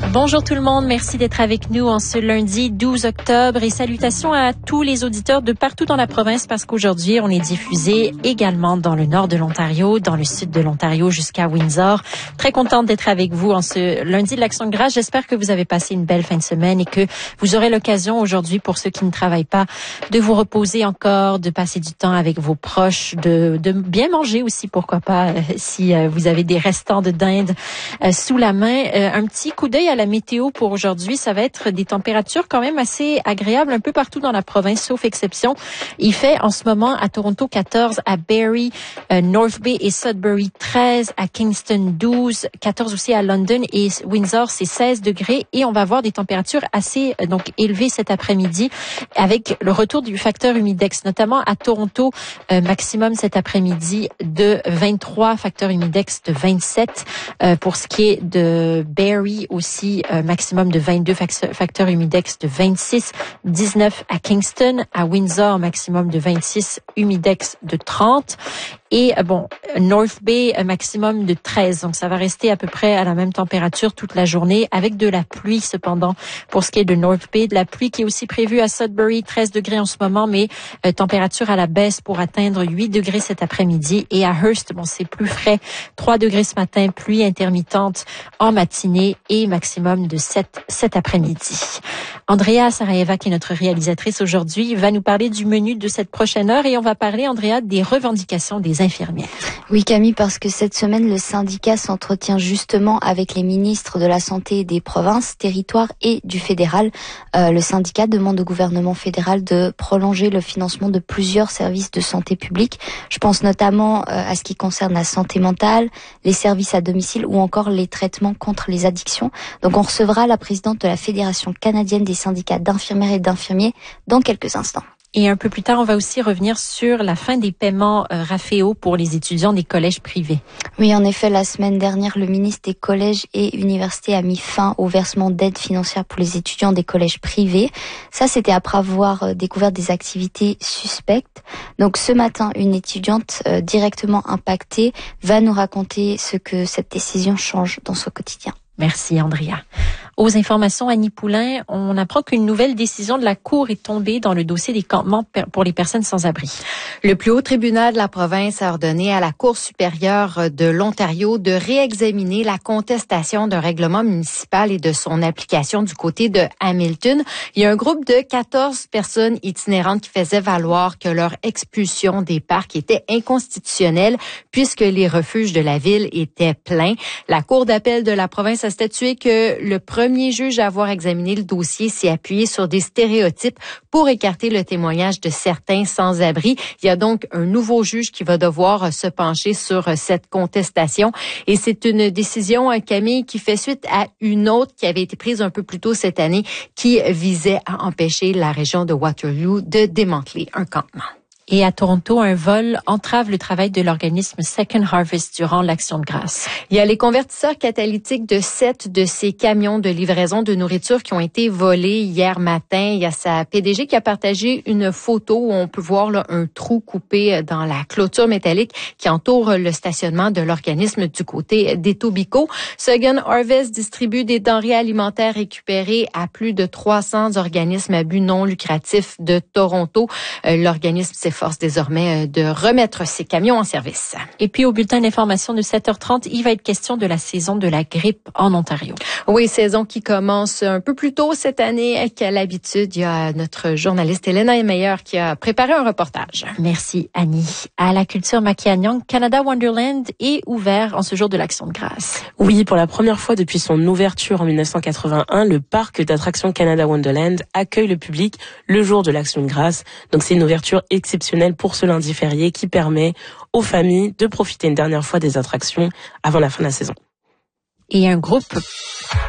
Bonjour tout le monde, merci d'être avec nous en ce lundi 12 octobre et salutations à tous les auditeurs de partout dans la province parce qu'aujourd'hui on est diffusé également dans le nord de l'Ontario, dans le sud de l'Ontario jusqu'à Windsor. Très contente d'être avec vous en ce lundi de l'Action de grâce. J'espère que vous avez passé une belle fin de semaine et que vous aurez l'occasion aujourd'hui, pour ceux qui ne travaillent pas, de vous reposer encore, de passer du temps avec vos proches, de bien manger aussi, pourquoi pas, si vous avez des restants de dinde sous la main. Un petit coup d'œil à la météo pour aujourd'hui, ça va être des températures quand même assez agréables un peu partout dans la province, sauf exception. Il fait en ce moment à Toronto 14, à Barrie, North Bay et Sudbury 13, à Kingston 12, 14 aussi à London et Windsor c'est 16 degrés et on va avoir des températures assez donc élevées cet après-midi avec le retour du facteur humidex, notamment à Toronto, maximum cet après-midi de 23, facteur humidex de 27. Pour ce qui est de Barrie aussi, maximum de 22, facteur humidex de 26, 19 à Kingston, à Windsor, maximum de 26, humidex de 30. Et North Bay, maximum de 13. Donc, ça va rester à peu près à la même température toute la journée, avec de la pluie cependant. Pour ce qui est de North Bay, de la pluie qui est aussi prévue à Sudbury, 13 degrés en ce moment, mais température à la baisse pour atteindre 8 degrés cet après-midi. Et à Hearst, c'est plus frais, 3 degrés ce matin, pluie intermittente en matinée et maximum de 7 cet après-midi. Andrea Saraeva, qui est notre réalisatrice aujourd'hui, va nous parler du menu de cette prochaine heure et on va parler, Andrea, des revendications des infirmières. Oui, Camille, parce que cette semaine, le syndicat s'entretient justement avec les ministres de la Santé des provinces, territoires et du fédéral. Le syndicat demande au gouvernement fédéral de prolonger le financement de plusieurs services de santé publique. Je pense notamment à ce qui concerne la santé mentale, les services à domicile ou encore les traitements contre les addictions. Donc on recevra la présidente de la Fédération canadienne des syndicats d'infirmières et d'infirmiers dans quelques instants. Et un peu plus tard, on va aussi revenir sur la fin des paiements RAFEO pour les étudiants des collèges privés. Oui, en effet, la semaine dernière, le ministre des collèges et universités a mis fin au versement d'aide financière pour les étudiants des collèges privés. Ça, c'était après avoir découvert des activités suspectes. Donc ce matin, une étudiante directement impactée va nous raconter ce que cette décision change dans son quotidien. Merci, Andrea. Aux informations, Annie Poulain, on apprend qu'une nouvelle décision de la Cour est tombée dans le dossier des campements pour les personnes sans abri. Le plus haut tribunal de la province a ordonné à la Cour supérieure de l'Ontario de réexaminer la contestation d'un règlement municipal et de son application du côté de Hamilton. Il y a un groupe de 14 personnes itinérantes qui faisaient valoir que leur expulsion des parcs était inconstitutionnelle puisque les refuges de la ville étaient pleins. La Cour d'appel de la province a statué que le premier juge à avoir examiné le dossier s'est appuyé sur des stéréotypes pour écarter le témoignage de certains sans-abri. Il y a donc un nouveau juge qui va devoir se pencher sur cette contestation. Et c'est une décision, Camille, qui fait suite à une autre qui avait été prise un peu plus tôt cette année qui visait à empêcher la région de Waterloo de démanteler un campement. Et à Toronto, un vol entrave le travail de l'organisme Second Harvest durant l'Action de grâce. Il y a les convertisseurs catalytiques de 7 de ces camions de livraison de nourriture qui ont été volés hier matin. Il y a sa PDG qui a partagé une photo où on peut voir là, un trou coupé dans la clôture métallique qui entoure le stationnement de l'organisme du côté d'Etobicoke. Second Harvest distribue des denrées alimentaires récupérées à plus de 300 organismes à but non lucratif de Toronto. L'organisme s'efforce désormais de remettre ces camions en service. Et puis au bulletin d'information de 7h30, il va être question de la saison de la grippe en Ontario. Oui, saison qui commence un peu plus tôt cette année qu'à l'habitude. Il y a notre journaliste Elena Meyer qui a préparé un reportage. Merci Annie. À la culture Makianyang, Canada Wonderland est ouvert en ce jour de l'Action de grâce. Oui, pour la première fois depuis son ouverture en 1981, le parc d'attractions Canada Wonderland accueille le public le jour de l'Action de grâce. Donc c'est une ouverture exceptionnelle pour ce lundi férié qui permet aux familles de profiter une dernière fois des attractions avant la fin de la saison. Et un groupe